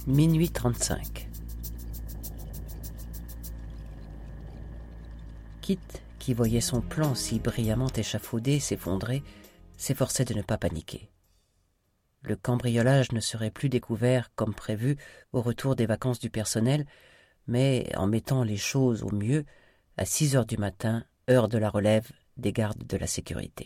Minuit 35. Kit, qui voyait son plan si brillamment échafaudé s'effondrer, s'efforçait de ne pas paniquer. Le cambriolage ne serait plus découvert comme prévu au retour des vacances du personnel, mais en mettant les choses au mieux, à 6 heures du matin, heure de la relève des gardes de la sécurité.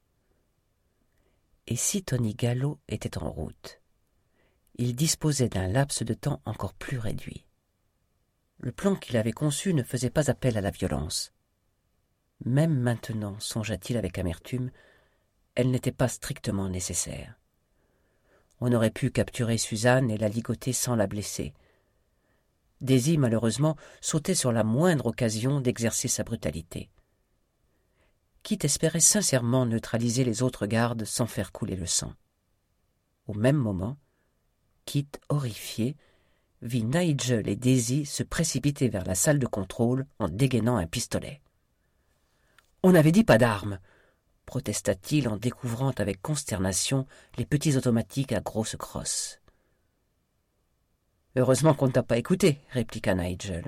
Et si Tony Gallo était en route? Il disposait d'un laps de temps encore plus réduit. Le plan qu'il avait conçu ne faisait pas appel à la violence. Même maintenant, songea-t-il avec amertume, elle n'était pas strictement nécessaire. On aurait pu capturer Suzanne et la ligoter sans la blesser. Daisy, malheureusement, sautait sur la moindre occasion d'exercer sa brutalité. Kit espérait sincèrement neutraliser les autres gardes sans faire couler le sang. Au même moment, Kit, horrifié, vit Nigel et Daisy se précipiter vers la salle de contrôle en dégainant un pistolet. « On n'avait dit pas d'armes !» protesta-t-il en découvrant avec consternation les petits automatiques à grosse crosse. « Heureusement qu'on ne t'a pas écouté, » répliqua Nigel.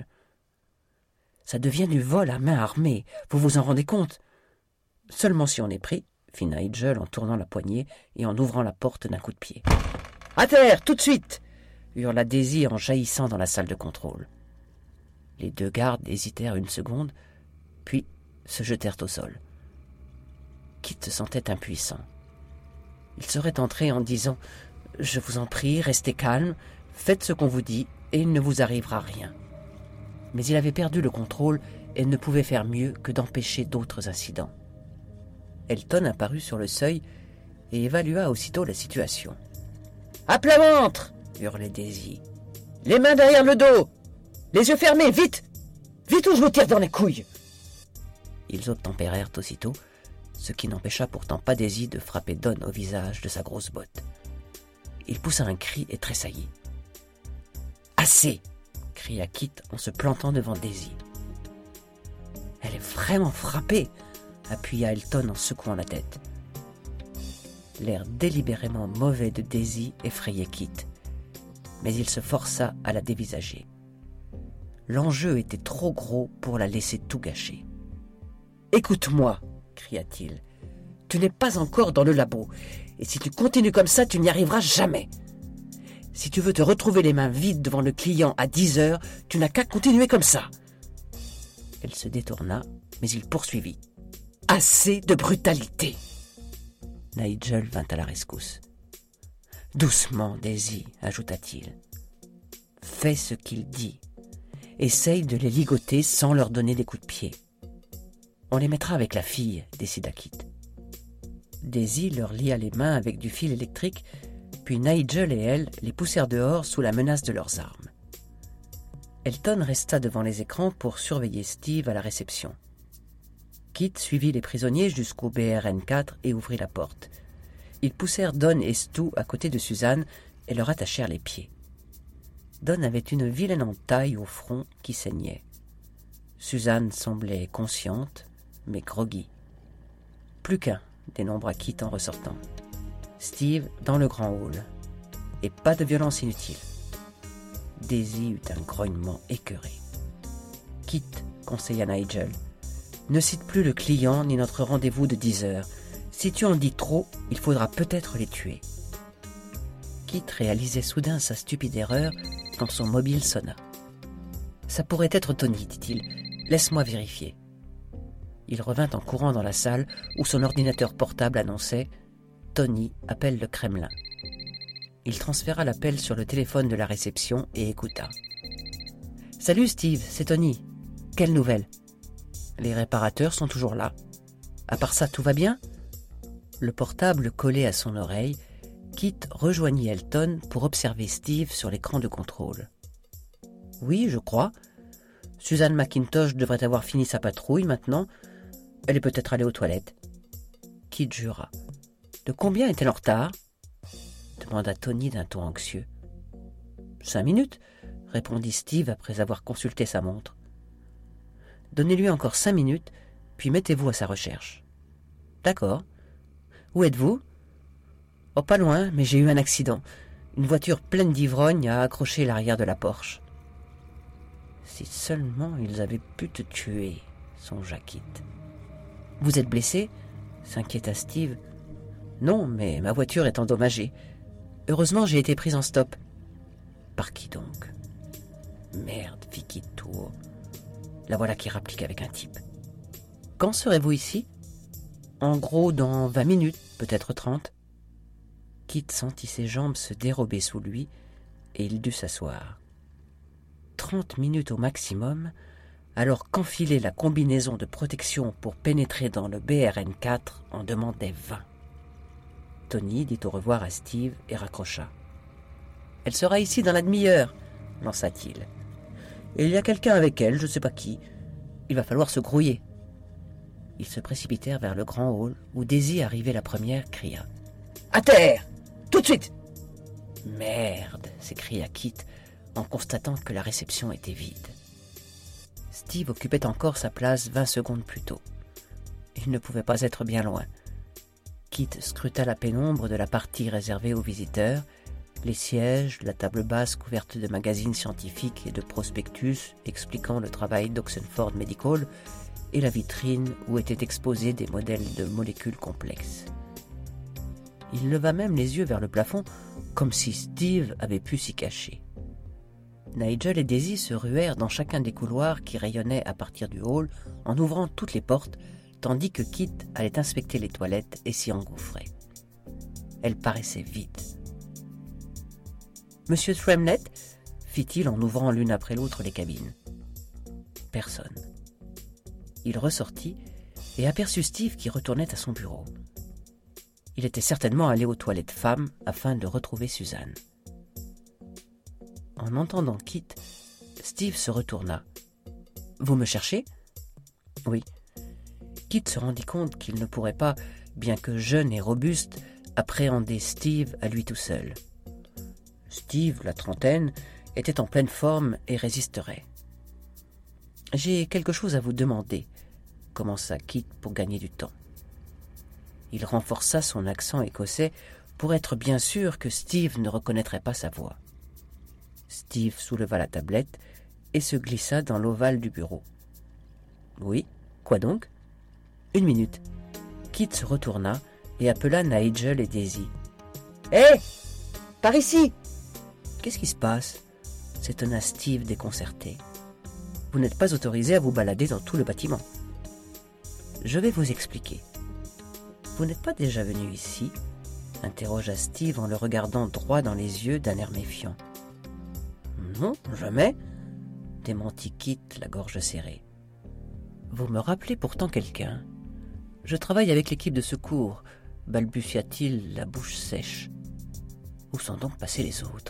« Ça devient du vol à main armée, vous vous en rendez compte ?»« Seulement si on est pris, » fit Nigel en tournant la poignée et en ouvrant la porte d'un coup de pied. « À terre, tout de suite !» hurla Daisy en jaillissant dans la salle de contrôle. Les deux gardes hésitèrent une seconde, puis se jetèrent au sol. Kit se sentait impuissant. Il serait entré en disant « Je vous en prie, restez calme, faites ce qu'on vous dit et il ne vous arrivera rien. » Mais il avait perdu le contrôle et ne pouvait faire mieux que d'empêcher d'autres incidents. Elton apparut sur le seuil et évalua aussitôt la situation. « À plat ventre !» hurlait Daisy. « Les mains derrière le dos! Les yeux fermés, vite! Vite ou je vous tire dans les couilles !» Ils obtempérèrent aussitôt, ce qui n'empêcha pourtant pas Daisy de frapper Don au visage de sa grosse botte. Il poussa un cri et tressaillit. « Assez !» cria Kit en se plantant devant Daisy. « Elle est vraiment frappée !» appuya Elton en secouant la tête. L'air délibérément mauvais de Daisy effrayait Kit, mais il se força à la dévisager. L'enjeu était trop gros pour la laisser tout gâcher. « Écoute-moi !» cria-t-il. « Tu n'es pas encore dans le labo, et si tu continues comme ça, tu n'y arriveras jamais. Si tu veux te retrouver les mains vides devant le client à 10 heures, tu n'as qu'à continuer comme ça. » Elle se détourna, mais il poursuivit. « Assez de brutalité !» Nigel vint à la rescousse. « Doucement, Daisy, ajouta-t-il. Fais ce qu'il dit. Essaye de les ligoter sans leur donner des coups de pied. On les mettra avec la fille, décida Kit. Daisy leur lia les mains avec du fil électrique, puis Nigel et elle les poussèrent dehors sous la menace de leurs armes. Elton resta devant les écrans pour surveiller Steve à la réception. Kit suivit les prisonniers jusqu'au BRN4 et ouvrit la porte. Ils poussèrent Don et Stu à côté de Suzanne et leur attachèrent les pieds. Don avait une vilaine entaille au front qui saignait. Suzanne semblait consciente, mais groggy. Plus qu'un, dénombra Kit en ressortant. Steve dans le grand hall. Et pas de violence inutile. Daisy eut un grognement écœuré. Kit, conseilla Nigel. Ne cite plus le client ni notre rendez-vous de 10 heures. Si tu en dis trop, il faudra peut-être les tuer. Kit réalisait soudain sa stupide erreur quand son mobile sonna. Ça pourrait être Tony, dit-il. Laisse-moi vérifier. Il revint en courant dans la salle où son ordinateur portable annonçait « Tony appelle le Kremlin ». Il transféra l'appel sur le téléphone de la réception et écouta. « Salut Steve, c'est Tony. Quelle nouvelle ? Les réparateurs sont toujours là. À part ça, tout va bien ?» Le portable collé à son oreille, Kit rejoignit Elton pour observer Steve sur l'écran de contrôle. « Oui, je crois. Suzanne McIntosh devrait avoir fini sa patrouille maintenant. Elle est peut-être allée aux toilettes. » Kit jura. « De combien est-elle en retard ?» demanda Tony d'un ton anxieux. « 5 minutes, » répondit Steve après avoir consulté sa montre. « Donnez-lui encore 5 minutes, puis mettez-vous à sa recherche. »« D'accord. Où êtes-vous ? » « Oh, pas loin, mais j'ai eu un accident. Une voiture pleine d'ivrognes a accroché l'arrière de la Porsche. « Si seulement ils avaient pu te tuer, » songea Kit. « Vous êtes blessé ?» s'inquiéta Steve. « Non, mais ma voiture est endommagée. Heureusement, j'ai été prise en stop. »« Par qui donc ?»« Merde, » fit Kit tout haut. La voilà qui rapplique avec un type. « Quand serez-vous ici ?»« En gros, dans 20 minutes, peut-être 30. » Kit sentit ses jambes se dérober sous lui et il dut s'asseoir. 30 minutes au maximum, alors qu'enfiler la combinaison de protection pour pénétrer dans le BRN4 en demandait 20. Tony dit au revoir à Steve et raccrocha. « Elle sera ici dans la demi-heure, » lança-t-il. « Et il y a quelqu'un avec elle, je ne sais pas qui. Il va falloir se grouiller. » Ils se précipitèrent vers le grand hall où Daisy, arrivée la première, cria. « À terre ! Tout de suite !»« Merde !» s'écria Kit en constatant que la réception était vide. Steve occupait encore sa place 20 secondes plus tôt. Il ne pouvait pas être bien loin. Kit scruta la pénombre de la partie réservée aux visiteurs, les sièges, la table basse couverte de magazines scientifiques et de prospectus expliquant le travail d'Oxenford Medical et la vitrine où étaient exposés des modèles de molécules complexes. Il leva même les yeux vers le plafond, comme si Steve avait pu s'y cacher. Nigel et Daisy se ruèrent dans chacun des couloirs qui rayonnaient à partir du hall en ouvrant toutes les portes, tandis que Kit allait inspecter les toilettes et s'y engouffrer. Elles paraissaient vides. « Monsieur Tremlett ?» fit-il en ouvrant l'une après l'autre les cabines. Personne. Il ressortit et aperçut Steve qui retournait à son bureau. Il était certainement allé aux toilettes femmes afin de retrouver Suzanne. En entendant Kit, Steve se retourna. « Vous me cherchez ?»« Oui. » Kit se rendit compte qu'il ne pourrait pas, bien que jeune et robuste, appréhender Steve à lui tout seul. Steve, la trentaine, était en pleine forme et résisterait. « J'ai quelque chose à vous demander, » commença Kit pour gagner du temps. Il renforça son accent écossais pour être bien sûr que Steve ne reconnaîtrait pas sa voix. Steve souleva la tablette et se glissa dans l'ovale du bureau. « Oui, quoi donc ?»« 1 minute. » Kit se retourna et appela Nigel et Daisy. « Hé, par ici !»« Qu'est-ce qui se passe ?» s'étonna Steve déconcerté. « Vous n'êtes pas autorisé à vous balader dans tout le bâtiment. »« Je vais vous expliquer. »« Vous n'êtes pas déjà venu ici ?» interrogea Steve en le regardant droit dans les yeux d'un air méfiant. « Non, jamais !» démentit Kit, la gorge serrée. « Vous me rappelez pourtant quelqu'un. Je travaille avec l'équipe de secours, » balbutia-t-il, la bouche sèche. « Où sont donc passés les autres ?»«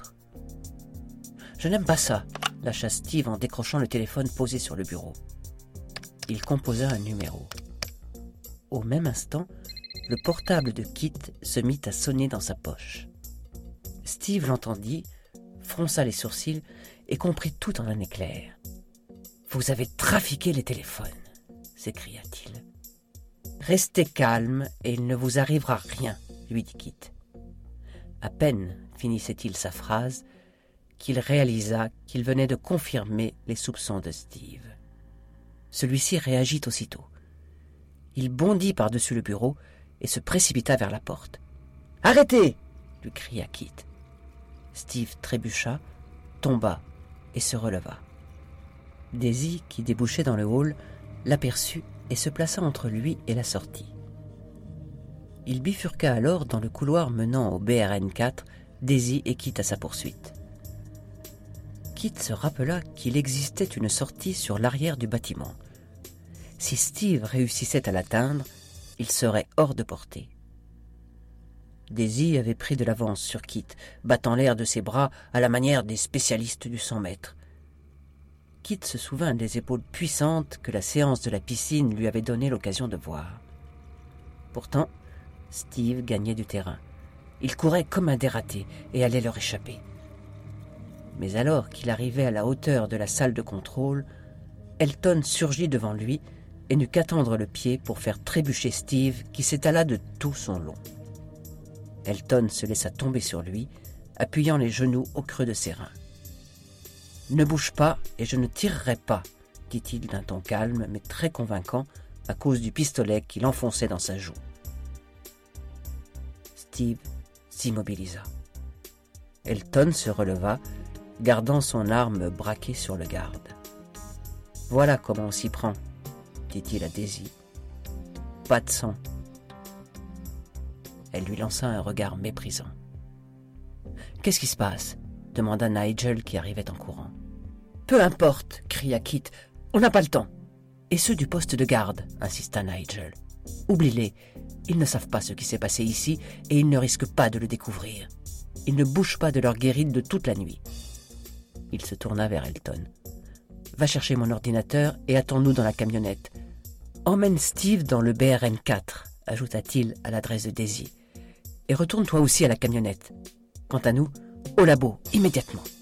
Je n'aime pas ça !» lâcha Steve en décrochant le téléphone posé sur le bureau. Il composa un numéro. Au même instant, le portable de Kit se mit à sonner dans sa poche. Steve l'entendit, fronça les sourcils et comprit tout en un éclair. « Vous avez trafiqué les téléphones !» s'écria-t-il. « Restez calme et il ne vous arrivera rien, » lui dit Kit. À peine finissait-il sa phrase qu'il réalisa qu'il venait de confirmer les soupçons de Steve. Celui-ci réagit aussitôt. Il bondit par-dessus le bureau et se précipita vers la porte. « Arrêtez !» lui cria Kit. Steve trébucha, tomba et se releva. Daisy, qui débouchait dans le hall, l'aperçut et se plaça entre lui et la sortie. Il bifurqua alors dans le couloir menant au BRN4, Daisy et Kit à sa poursuite. Kit se rappela qu'il existait une sortie sur l'arrière du bâtiment. Si Steve réussissait à l'atteindre, il serait hors de portée. Daisy avait pris de l'avance sur Kit, battant l'air de ses bras à la manière des spécialistes du 100 mètres. Kit se souvint des épaules puissantes que la séance de la piscine lui avait donné l'occasion de voir. Pourtant, Steve gagnait du terrain. Il courait comme un dératé et allait leur échapper. Mais alors qu'il arrivait à la hauteur de la salle de contrôle, Elton surgit devant lui et n'eut qu'à tendre le pied pour faire trébucher Steve qui s'étala de tout son long. Elton se laissa tomber sur lui, appuyant les genoux au creux de ses reins. « Ne bouge pas et je ne tirerai pas, dit-il d'un ton calme mais très convaincant à cause du pistolet qu'il enfonçait dans sa joue. Steve s'immobilisa. Elton se releva, gardant son arme braquée sur le garde. « Voilà comment on s'y prend, » dit-il à Daisy. « Pas de sang. » Elle lui lança un regard méprisant. « Qu'est-ce qui se passe ?» demanda Nigel qui arrivait en courant. « Peu importe, cria Kit, on n'a pas le temps. »« Et ceux du poste de garde, insista Nigel. Oublie-les, ils ne savent pas ce qui s'est passé ici et ils ne risquent pas de le découvrir. Ils ne bougent pas de leur guérite de toute la nuit. » Il se tourna vers Elton. « Va chercher mon ordinateur et attends-nous dans la camionnette. Emmène Steve dans le BRN 4, ajouta-t-il à l'adresse de Daisy. Et retourne toi aussi à la camionnette. Quant à nous, au labo, immédiatement.